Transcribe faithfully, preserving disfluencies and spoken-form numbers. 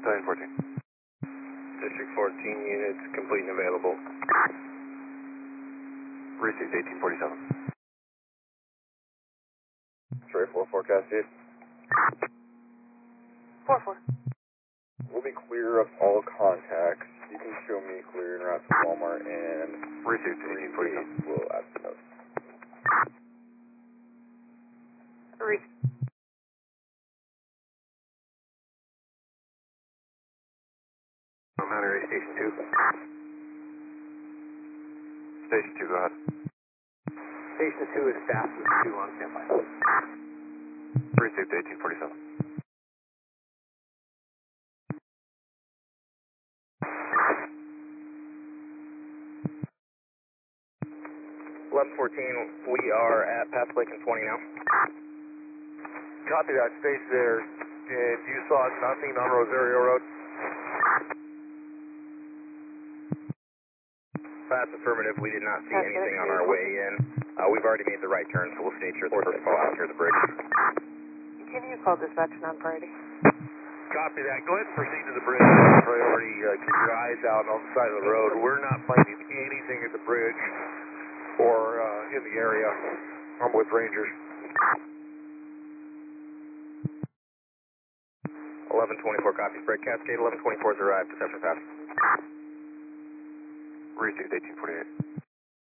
Battalion fourteen. District fourteen units complete and available. Received eighteen forty-seven. Trey four forecasted. four four. We'll be clear of all contacts. You can show me clear en route to Walmart and Received eighteen forty-seven. we'll add the notes. Re No matter, Station two. Station two, go ahead. Station two is staff with two on standby. Received eighteen forty-seven. eleven fourteen, we are at Path Lake and twenty now. Copy that, stay there. And you saw nothing on Rosario Road? That's affirmative. We did not see That's anything it. on our way in. Uh, we've already made the right turn, so we'll stay sure the first call out here at the bridge. Can you call dispatch on priority? Copy that. Go ahead and proceed to the bridge. Priority, uh, keep your eyes out on the side of the road. We're not finding anything at the bridge or uh, in the area. I'm with Rangers. eleven twenty-four copies. Break Cascade, eleven twenty-four has arrived. Perception pass. Received eighteen forty-eight.